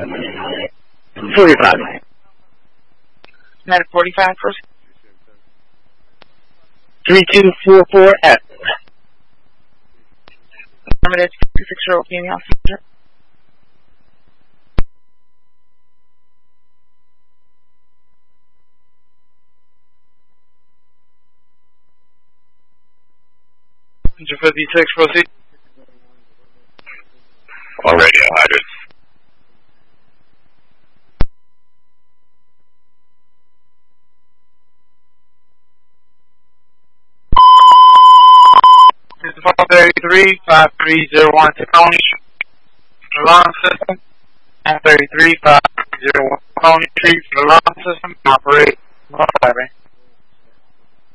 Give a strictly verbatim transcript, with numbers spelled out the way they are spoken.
forty-five. United forty-five, first. three two four four F. Limited fifty-six-year-old female passenger. fifty-six, proceed. On radio, hydrant. five thirty-three, five three zero one Tacony alarm system. five thirty-three, five three zero one Tacony Street alarm system. Operate. One five, right?